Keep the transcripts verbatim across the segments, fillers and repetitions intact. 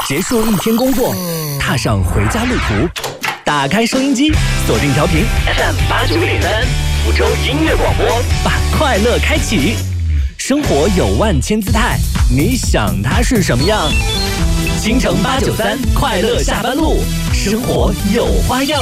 结束一天工作，踏上回家路途，打开收音机，锁定调频 F M 八九点三，福州音乐广播，把快乐开启。生活有万千姿态，你想它是什么样？京城八九三，快乐下班路，生活有花样。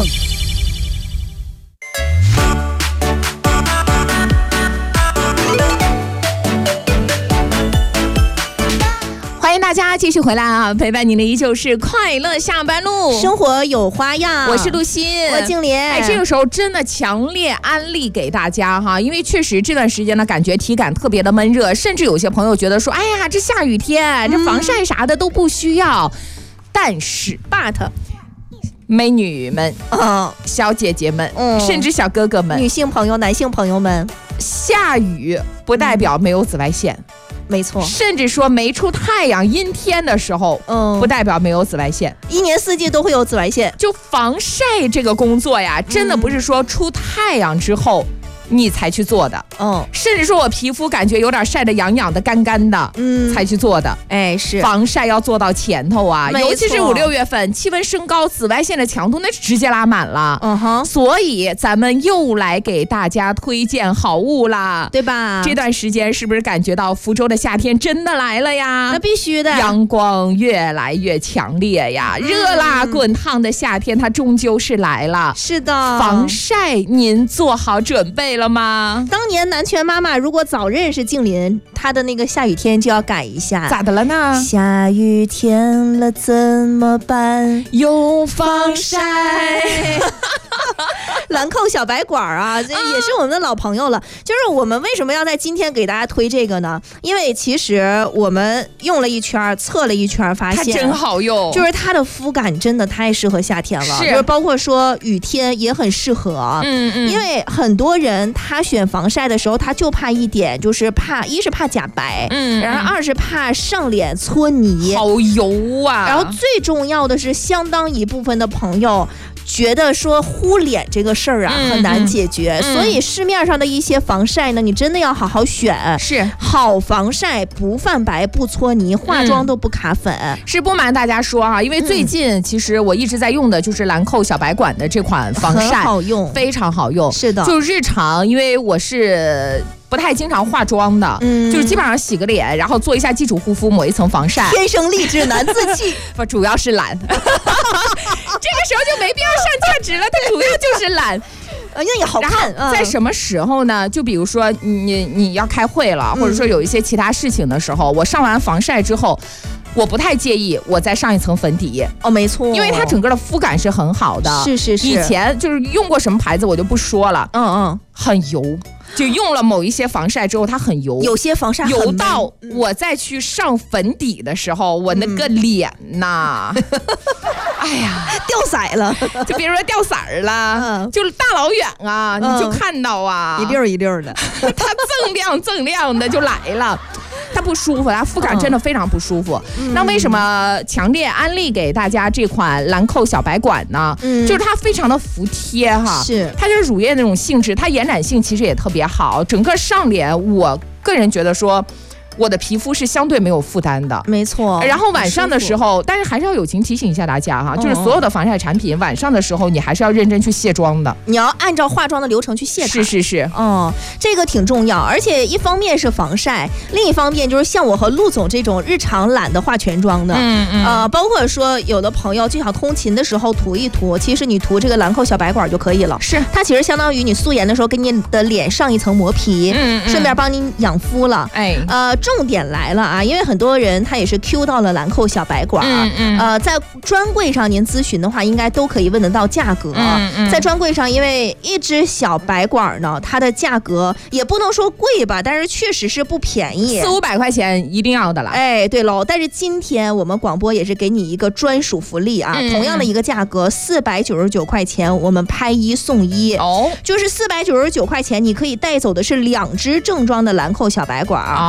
欢迎大家继续回来啊！陪伴您的依旧是快乐下班路， 生活有花样。 我是陆欣， 我静莲。 哎，这个时候真的强烈安利给大家哈，因为确实这段时间呢，感觉体感特别的闷热，甚至有些朋友觉得说，哎呀，这下雨天，这防晒啥的都不需要。嗯、但是 ，but。 美女们，嗯，小姐姐们，嗯，甚至小哥哥们， 女性朋友、男性朋友们， 下雨不代表没有紫外线。嗯， 没错， 甚至说没出太阳阴天的时候，嗯，不代表没有紫外线， 一年四季都会有紫外线。 就防晒这个工作呀，真的不是说出太阳之后你才去做的，嗯，甚至说我皮肤感觉有点晒得痒痒的、干干的，嗯，才去做的。 哎，是防晒要做到前头啊，尤其是五六月份气温升高，紫外线的强度那直接拉满了，嗯哼。所以咱们又来给大家推荐好物啦， 对吧？ 这段时间是不是感觉到福州的夏天真的来了呀？ 那必须的， 阳光越来越强烈呀，嗯、热辣滚烫的夏天它终究是来了。 是的， 防晒您做好准备了吗？ 当年南拳妈妈如果早认识静林，她的那个下雨天就要改一下。 咋的了呢？ 下雨天了怎么办？ 有防晒。 兰蔻小白管啊，这也是我们的老朋友了。就是我们为什么要在今天给大家推这个呢？因为其实我们用了一圈，测了一圈，发现它真好用， 就是它的肤感真的太适合夏天了， 是， 就是包括说雨天也很适合。嗯嗯，因为很多人他选防晒的时候，他就怕一点，就是怕一是怕假白，嗯，然后二是怕上脸搓泥， 好油啊。 然后最重要的是，相当一部分的朋友觉得说糊脸这个事儿啊、嗯、很难解决、嗯、所以市面上的一些防晒呢，你真的要好好选， 是好防晒，不泛白，不搓泥，化妆都不卡粉、嗯、 是不瞒大家说哈，因为最近其实我一直在用的就是兰蔻小白管的这款防晒， 很好用， 非常好用。 是的， 就日常因为我是不太经常化妆的、嗯、就是基本上洗个脸，然后做一下基础护肤，抹一层防晒， 天生丽质难自弃不，主要是懒这个时候就没必要上价值了，它主要就是懒呃，那也好看。 在什么时候呢？就比如说你你要开会了、嗯，或者说有一些其他事情的时候，我上完防晒之后，我不太介意我再上一层粉底。 哦，没错， 因为它整个的肤感是很好的。 是是是。 以前就是用过什么牌子我就不说了。嗯嗯，很油。就用了某一些防晒之后，它很油， 有些防晒很油到我再去上粉底的时候，我那个脸呐、嗯，哎呀， 掉色了， 就比如说掉色儿了，嗯、就是大老远啊、嗯，你就看到啊， 一溜一溜的， 它锃亮锃亮的就来了。它不舒服，它肤感真的非常不舒服、嗯、那为什么强烈安利给大家这款兰蔻小白管呢、嗯、就是它非常的服帖哈， 是它就是乳液那种性质，它延展性其实也特别好，整个上脸我个人觉得说我的皮肤是相对没有负担的， 没错。 然后晚上的时候，但是还是要友情提醒一下大家哈，就是所有的防晒产品，晚上的时候你还是要认真去卸妆的， 你要按照化妆的流程去卸它。 是是是， 嗯，这个挺重要。而且一方面是防晒，另一方面就是像我和陆总这种日常懒得化全妆的，嗯嗯，呃，包括说有的朋友就想通勤的时候涂一涂，其实你涂这个兰蔻小白管就可以了。 是， 它其实相当于你素颜的时候给你的脸上一层磨皮，嗯嗯，顺便帮你养肤了。哎，呃。重点来了啊，因为很多人他也是 Q 到了兰蔻小白管，嗯嗯，呃，在专柜上您咨询的话，应该都可以问得到价格。嗯嗯，在专柜上，因为一支小白管呢，它的价格也不能说贵吧，但是确实是不便宜， 四五百块钱一定要的了。 哎，对喽，但是今天我们广播也是给你一个专属福利啊，嗯、同样的一个价格，四百九十九块钱，我们拍一送一哦，就是四百九十九块钱，你可以带走的是两支正装的兰蔻小白管哦。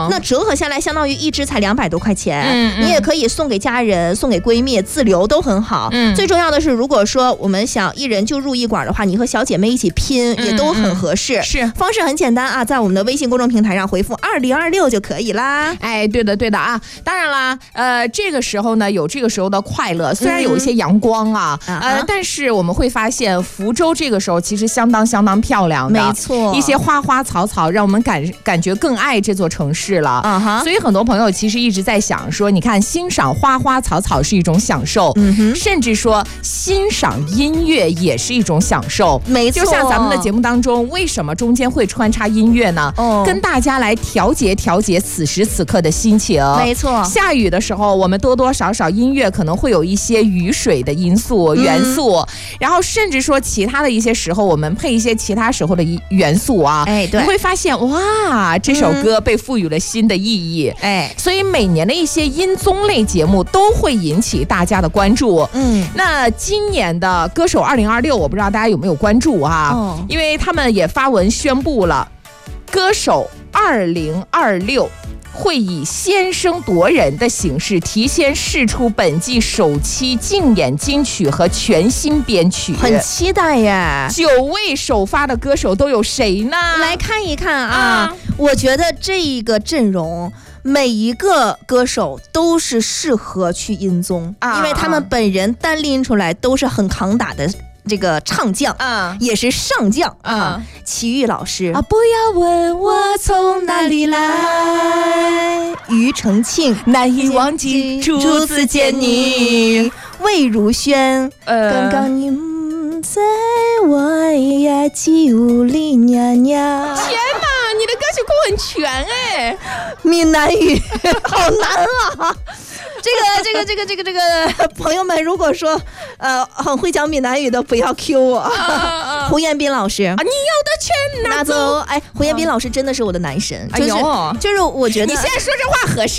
那折合下来相当于一支才两百多块钱。嗯嗯，你也可以送给家人、送给闺蜜、自留都很好。嗯，最重要的是，如果说我们想一人就入一管的话，你和小姐妹一起拼、嗯、也都很合适。是，方式很简单啊，在我们的微信公众平台上回复二零二六就可以啦。 哎，对的对的啊，当然啦，呃，这个时候呢有这个时候的快乐，虽然有一些阳光啊，嗯、呃，但是我们会发现福州这个时候其实相当相当漂亮的， 没错， 一些花花草草让我们感感觉更爱这座城市了。嗯哼，所以很多朋友其实一直在想说，你看欣赏花花草草是一种享受，嗯哼，甚至说欣赏音乐也是一种享受。 没错， 就像咱们的节目当中，为什么中间会穿插音乐呢？哦，跟大家来调节调节此时此刻的心情。 没错， 下雨的时候，我们多多少少音乐可能会有一些雨水的因素、嗯、元素，然后甚至说其他的一些时候，我们配一些其他时候的元素啊，哎，对，你会发现哇，这首歌被赋予了新的意义。哎、嗯，所以每年的一些音综类节目都会引起大家的关注。嗯，那今年的歌手二零二六，我不知道大家有没有关注啊？哦，因为他们也发文宣布了，歌手二零二六。会以先声夺人的形式提前释出本季首期竞演金曲和全新编曲， 很期待耶！ 九位首发的歌手都有谁呢？ 来看一看啊！啊我觉得这一个阵容，每一个歌手都是适合去音综，啊、因为他们本人单拎出来都是很扛打的。这个唱将啊，也是上将啊，齐豫老师啊，不要问我从哪里来， 庾澄庆难以忘记初次见你， 魏如萱，呃，刚刚你唔在我呀，九里娘娘。 天哪，你的歌曲库很全哎， 闽南语好难啊。这个这个这个这个这个朋友们，如果说呃很会讲闽南语的，不要 Q 我。啊啊、胡彦斌老师啊， 你要的全拿走。 哎，胡彦斌老师真的是我的男神，就是、哎、就是我觉得你现在说这话合适。